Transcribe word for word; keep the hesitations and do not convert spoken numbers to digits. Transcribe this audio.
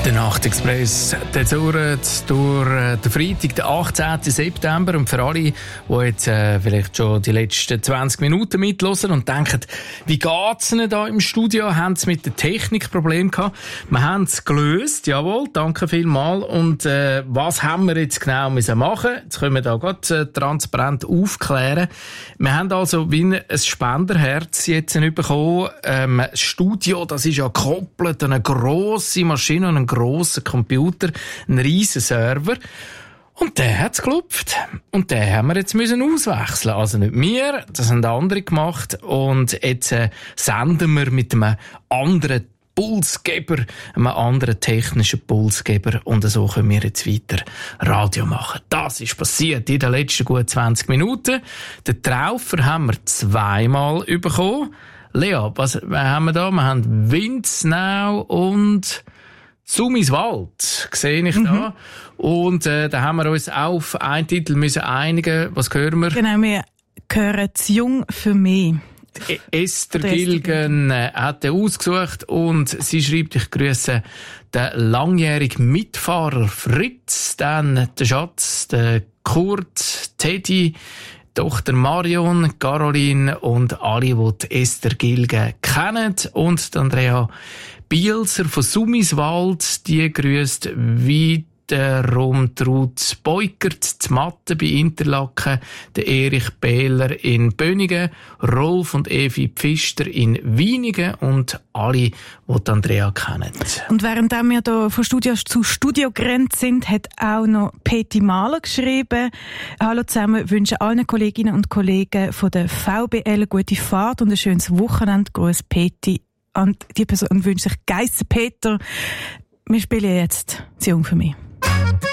Der Nachtexpress, der dauert durch den Freitag, den achtzehnten September. Und für alle, die jetzt äh, vielleicht schon die letzten zwanzig Minuten mithören und denken, wie geht's ihnen da im Studio? Haben sie mit der Technik Probleme gehabt? Wir haben es gelöst, jawohl, danke vielmals. Und äh, was haben wir jetzt genau müssen machen? Jetzt können wir da gerade äh, transparent aufklären. Wir haben also wie ein Spenderherz jetzt bekommen. Ähm, das Studio, das ist ja gekoppelt an eine grosse Maschine und einen grossen Computer, einen riesen Server. Und der hat's geklopft. Und den haben wir jetzt müssen auswechseln. Also nicht wir, das haben andere gemacht. Und jetzt äh, senden wir mit einem anderen Pulsgeber, einem anderen technischen Pulsgeber. Und so können wir jetzt weiter Radio machen. Das ist passiert in den letzten gut zwanzig Minuten. Den Traufer haben wir zweimal bekommen. Lea, was haben wir da? Wir haben Windsnau und Sumiswald, sehe ich da. Mhm. Und äh, da haben wir uns auch auf einen Titel müssen einigen. Was hören wir? Genau, wir hören «Zu jung für mich». Esther Gilgen äh, hat den ausgesucht und sie schreibt, ich grüße den langjährigen Mitfahrer Fritz, dann den Schatz, den Kurt, Teddy, Tochter Marion, Caroline und alle, die die Esther Gilgen kennen. Und Andrea Bielser von Sumiswald, die grüßt wiederum Ruth Beukert, die Matte bei Interlaken, der Erich Behler in Bönigen, Rolf und Evi Pfister in Wienigen und alle, die Andrea kennen. Und während wir hier von Studio zu Studio gerannt sind, hat auch noch Peti Mahler geschrieben. Hallo zusammen, wünsche allen Kolleginnen und Kollegen von der V B L eine gute Fahrt und ein schönes Wochenende. Gruß Peti. Und die Person wünscht sich Geisser Peter. Wir spielen jetzt «Zu jung für mich».